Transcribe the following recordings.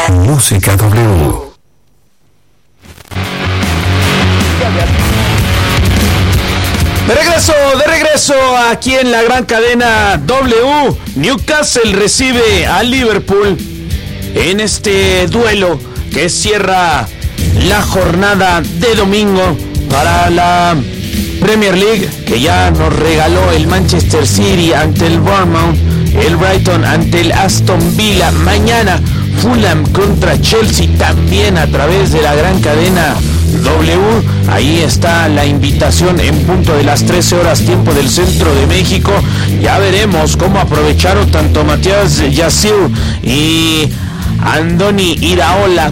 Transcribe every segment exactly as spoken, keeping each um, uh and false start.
Música W. De regreso, de regreso aquí en la gran cadena W. Newcastle recibe a Liverpool en este duelo que cierra la jornada de domingo para la Premier League, que ya nos regaló el Manchester City ante el Bournemouth, el Brighton ante el Aston Villa. Mañana Fulham contra Chelsea, también a través de la gran cadena W. Ahí está la invitación en punto de las trece horas tiempo del centro de México. Ya veremos cómo aprovecharon tanto Matías Yaciu y Andoni Iraola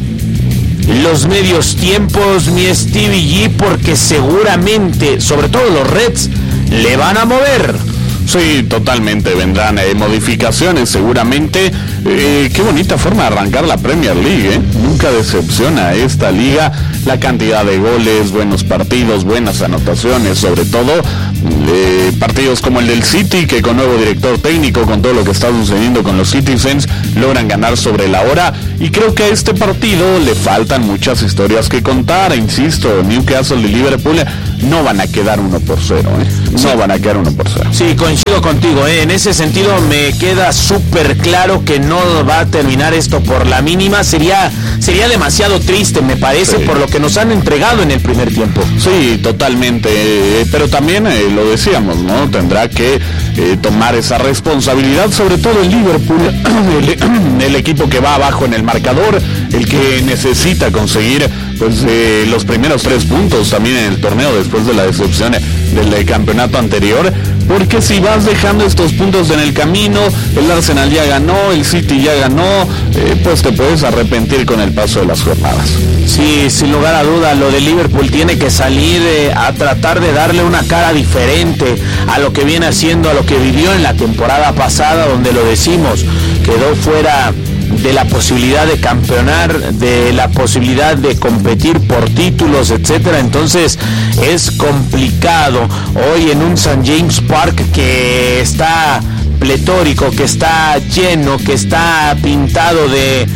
los medios tiempos, mi Stevie G, porque seguramente, sobre todo los Reds, le van a mover. Sí, totalmente, vendrán eh, modificaciones seguramente. Eh, qué bonita forma de arrancar la Premier League, ¿eh? Nunca decepciona esta liga, la cantidad de goles, buenos partidos, buenas anotaciones, sobre todo eh, partidos como el del City, que con nuevo director técnico, con todo lo que está sucediendo con los Citizens, logran ganar sobre la hora. Y creo que a este partido le faltan muchas historias que contar. Insisto, Newcastle y Liverpool no van a quedar uno por cero, ¿eh? No sí. van a quedar uno por cero. Sí, coincido contigo, ¿eh? En ese sentido me queda súper claro que no va a terminar esto por la mínima. Sería, sería demasiado triste, me parece, sí. por lo que nos han entregado en el primer tiempo. Sí, totalmente, eh, pero también eh, lo decíamos, ¿no? Tendrá que eh, tomar esa responsabilidad, sobre todo el Liverpool, el, el equipo que va abajo en el marcador, el que necesita conseguir pues eh, los primeros tres puntos también en el torneo después de la decepción del eh, campeonato anterior, porque si vas dejando estos puntos en el camino, el Arsenal ya ganó, el City ya ganó, eh, pues te puedes arrepentir con el paso de las jornadas. Sí, sin lugar a duda, lo de Liverpool tiene que salir eh, a tratar de darle una cara diferente a lo que viene haciendo, a lo que vivió en la temporada pasada, donde lo decimos, quedó fuera de la posibilidad de campeonar, de la posibilidad de competir por títulos, etcétera. Entonces es complicado hoy en un Saint James Park que está pletórico, que está lleno, que está pintado de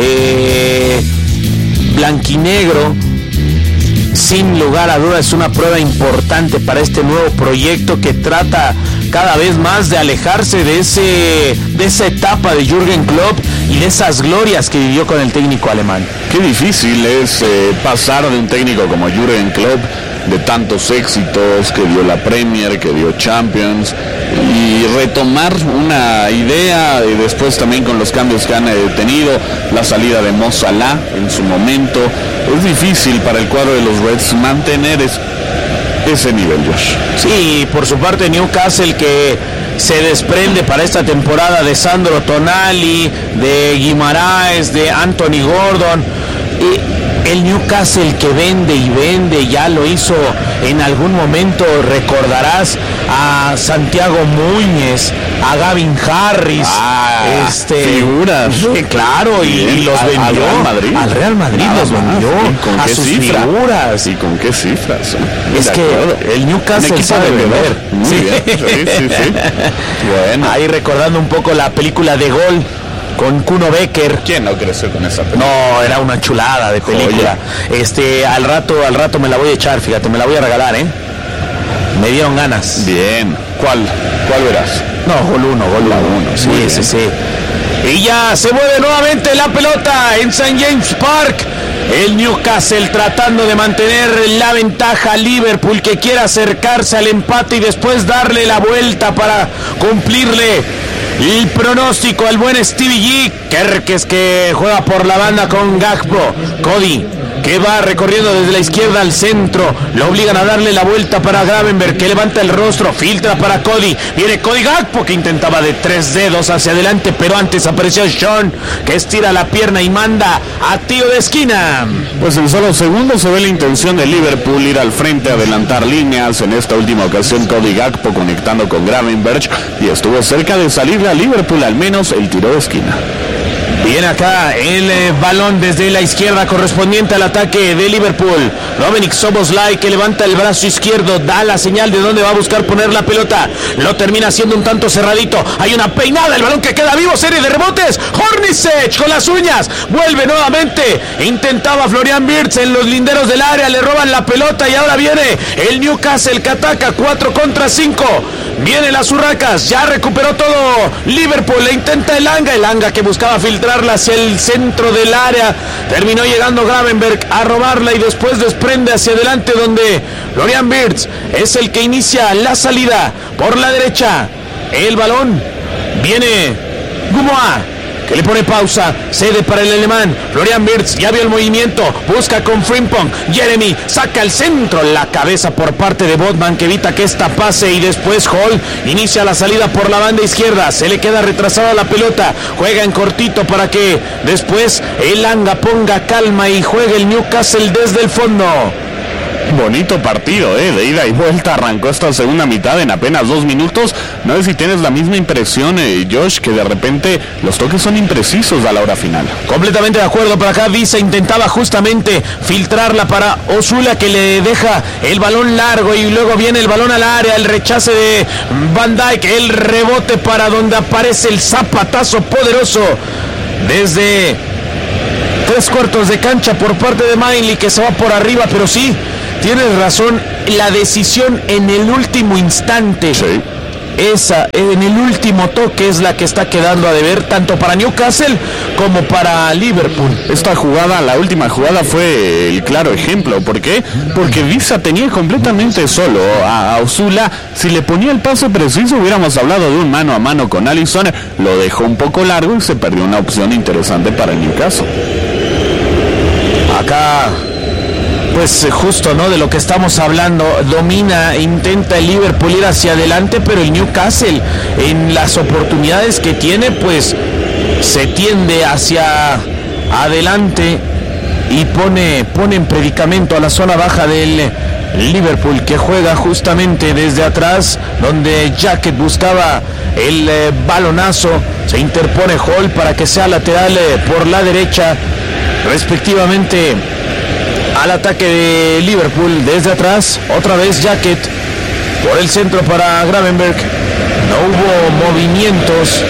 eh, blanquinegro. Sin lugar a dudas es una prueba importante para este nuevo proyecto que trata cada vez más de alejarse de ese de esa etapa de Jürgen Klopp y de esas glorias que vivió con el técnico alemán. Qué difícil es eh, pasar de un técnico como Jürgen Klopp, de tantos éxitos, que dio la Premier, que dio Champions, y retomar una idea, y después también con los cambios que han eh, tenido, la salida de Mo Salah en su momento. Es difícil para el cuadro de los Reds mantener es, ese nivel, Josh. Sí, por su parte Newcastle, que se desprende para esta temporada de Sandro Tonali, de Guimaraes, de Anthony Gordon, y el Newcastle que vende y vende, ya lo hizo en algún momento, recordarás a Santiago Muñez, a Gavin Harris, ah, este, figuras, eh, claro, y, y los al, vendió al Real Madrid, al Real Madrid Nada los vendió ¿con a qué sus cifra? figuras. ¿Y con qué cifras? Es que acuerdo. el Newcastle sabe de vender. Muy Sí. bien, sí, sí, sí. Bueno. Ahí recordando un poco la película de Gol con Kuno Becker. ¿Quién no creció con esa película? No, era una chulada de película. Oye. Este, al rato, al rato me la voy a echar, fíjate, me la voy a regalar, ¿eh? Me dieron ganas. Bien. ¿Cuál? ¿Cuál verás? No, Gol uno, Gol uno. Sí, Muy sí, bien. sí. Y ya se mueve nuevamente la pelota en Saint James Park. El Newcastle tratando de mantener la ventaja. Liverpool que quiere acercarse al empate y después darle la vuelta para cumplirle el pronóstico al buen Stevie G. Kerkes que juega por la banda con Gakpo. Cody que va recorriendo desde la izquierda al centro, lo obligan a darle la vuelta para Gravenberg, que levanta el rostro, filtra para Cody, viene Cody Gakpo que intentaba de tres dedos hacia adelante, pero antes apareció Sean, que estira la pierna y manda a tiro de esquina. Pues en solo segundos se ve la intención de Liverpool ir al frente, adelantar líneas. En esta última ocasión Cody Gakpo conectando con Gravenberg y estuvo cerca de salirle a Liverpool al menos el tiro de esquina. Viene acá el eh, balón desde la izquierda correspondiente al ataque de Liverpool. Dominik Szoboszlai, que levanta el brazo izquierdo, da la señal de dónde va a buscar poner la pelota. Lo termina haciendo un tanto cerradito. Hay una peinada, el balón que queda vivo, serie de rebotes. Hornacek con las uñas, vuelve nuevamente. Intentaba Florian Wirtz en los linderos del área, le roban la pelota y ahora viene el Newcastle que ataca cuatro contra cinco. Viene las Urracas, ya recuperó todo Liverpool, le intenta el Anga, el Anga que buscaba filtrarla hacia el centro del área, terminó llegando Gravenberch a robarla y después desprende hacia adelante donde Florian Wirtz es el que inicia la salida por la derecha. El balón viene Gumoa, que le pone pausa, cede para el alemán. Florian Wirtz ya vio el movimiento, busca con Frimpong. Jeremy saca el centro, la cabeza por parte de Botman que evita que esta pase y después Hall inicia la salida por la banda izquierda. Se le queda retrasada la pelota, juega en cortito para que después el Anga ponga calma y juegue el Newcastle desde el fondo. Bonito partido, eh, de ida y vuelta. Arrancó esta segunda mitad en apenas dos minutos. No sé si tienes la misma impresión, eh, Josh, que de repente los toques son imprecisos a la hora final. Completamente de acuerdo. Por acá Visa intentaba justamente filtrarla para Osula, que le deja el balón largo y luego viene el balón al área, el rechace de Van Dijk, el rebote para donde aparece el zapatazo poderoso desde tres cuartos de cancha por parte de Mainley, que se va por arriba, pero sí, tienes razón, la decisión en el último instante, sí. Esa, en el último toque es la que está quedando a deber tanto para Newcastle como para Liverpool. Esta jugada, la última jugada fue el claro ejemplo. ¿Por qué? Porque Visa tenía completamente solo a Osula. Si le ponía el pase preciso hubiéramos hablado de un mano a mano con Alisson. Lo dejó un poco largo y se perdió una opción interesante para el Newcastle. Acá, pues justo, ¿no? De lo que estamos hablando, domina, intenta el Liverpool ir hacia adelante, pero el Newcastle en las oportunidades que tiene, pues se tiende hacia adelante y pone, pone en predicamento a la zona baja del Liverpool, que juega justamente desde atrás, donde Jacket buscaba el eh, balonazo. Se interpone Hall para que sea lateral eh, por la derecha, respectivamente al ataque de Liverpool. Desde atrás, otra vez Jacket por el centro para Gravenberch. No hubo movimientos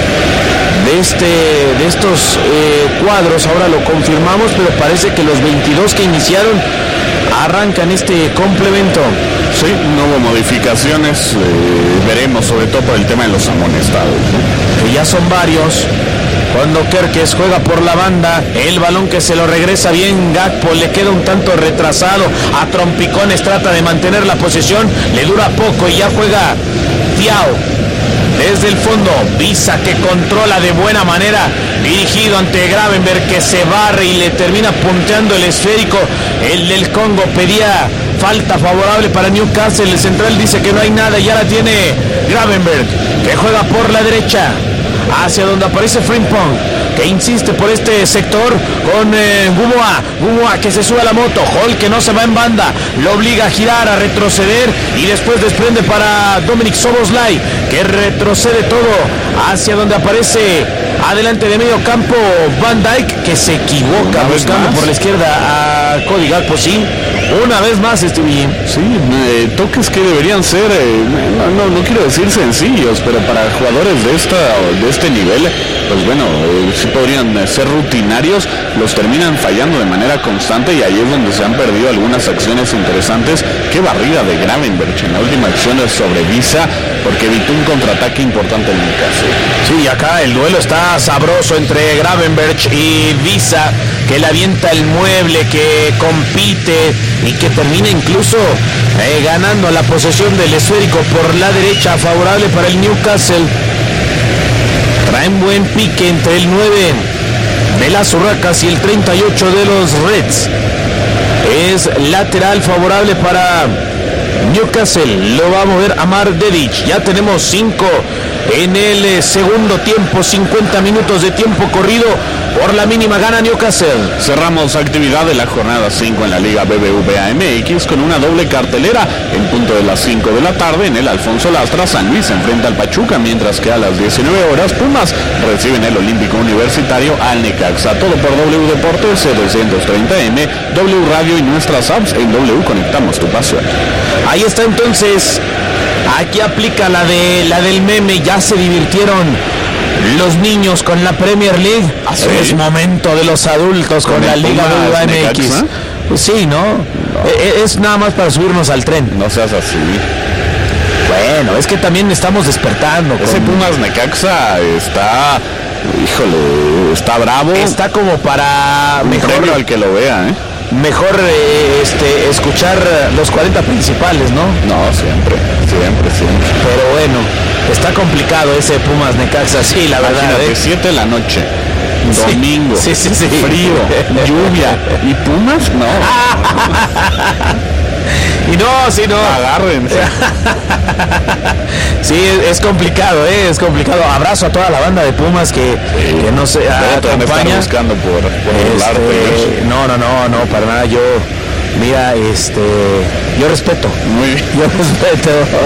de este de estos eh, cuadros, ahora lo confirmamos, pero parece que los veintidós que iniciaron arrancan este complemento. Sí, no hubo modificaciones, eh, veremos sobre todo por el tema de los amonestados, ¿no? Que ya son varios. Cuando Kerkez juega por la banda, el balón que se lo regresa bien Gakpo, le queda un tanto retrasado. A Trompicones trata de mantener la posesión, le dura poco y ya juega Thiago. Desde el fondo, Visa que controla de buena manera, dirigido ante Gravenberch, que se barre y le termina punteando el esférico. El del Congo pedía falta favorable para Newcastle, el central dice que no hay nada y ya la tiene Gravenberch, que juega por la derecha hacia donde aparece Frimpong, que insiste por este sector con eh, Gumoa, Gumoa que se sube a la moto, Hall que no se va en banda, lo obliga a girar, a retroceder y después desprende para Dominik Szoboszlai, que retrocede todo hacia donde aparece adelante de medio campo Van Dijk, que se equivoca buscando por la izquierda a Cody Gakpo. Sí, una vez más Stevie. Sí, eh, toques que deberían ser, eh, no, no, no quiero decir sencillos, pero para jugadores de esta de este nivel, pues bueno, eh, sí podrían ser rutinarios, los terminan fallando de manera constante y ahí es donde se han perdido algunas acciones interesantes. Qué barrida de Gravenberch en la última acción sobre Visa, porque evitó un contraataque importante en el caso. Sí, acá el duelo está sabroso entre Gravenberch y Visa, que le avienta el mueble, que compite y que termina incluso eh, ganando la posesión del esférico por la derecha, favorable para el Newcastle. Traen buen pique entre el nueve de las Urracas y el treinta y ocho de los Reds. Es lateral favorable para Newcastle, lo va a mover Amar Dedic. Ya tenemos cinco en el eh, segundo tiempo. Cincuenta minutos de tiempo corrido, por la mínima gana Newcastle. Cerramos actividad de la jornada cinco en la Liga B B V A M X con una doble cartelera. En punto de las cinco de la tarde en el Alfonso Lastra, San Luis se enfrenta al Pachuca, mientras que a las diecinueve horas Pumas reciben el Olímpico Universitario al Necaxa. Todo por W Deportes setecientos treinta M, W Radio y nuestras apps. En W conectamos tu pasión. Ahí está entonces. Aquí aplica la de la del meme. Ya se divirtieron los niños con la Premier League. ¿Ah, sí? Es momento de los adultos con, con la Liga B B V A M X. Pues sí, ¿no? no. Es, es nada más para subirnos al tren. No seas así. Bueno, es que también estamos despertando. Ese con... Pumas Necaxa está, híjole, está bravo. Está como para mejor al que lo vea, ¿eh? Mejor eh, este, escuchar los cuarenta principales, ¿no? No, siempre, siempre, siempre. Pero bueno, está complicado ese Pumas Necaxa, sí, la verdad. Imagínate, siete de la noche, domingo, sí, sí, sí, frío, lluvia, ¿y Pumas? No. Y no, sí, no. Agárrense. Sí, es, es complicado, ¿eh? Es complicado. Abrazo a toda la banda de Pumas que, sí. que no se acompaña. Buscando por, por este, no, no, no, no, para nada. Yo, mira, este, yo respeto. Muy bien. Yo respeto.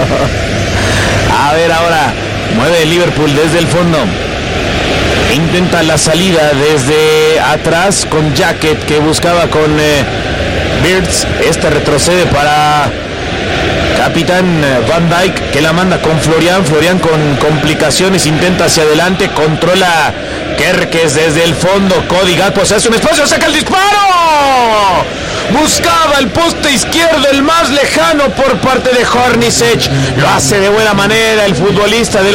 A ver, ahora mueve el Liverpool desde el fondo. Intenta la salida desde atrás con Jacket, que buscaba con eh, Birds. Este retrocede para Capitán Van Dijk, que la manda con Florian. Florian con complicaciones, intenta hacia adelante, controla Kerkez desde el fondo. Cody Gakpo se hace un espacio, saca el disparo. Buscaba el poste izquierdo, el más lejano por parte de Hornacek. Lo hace de buena manera el futbolista del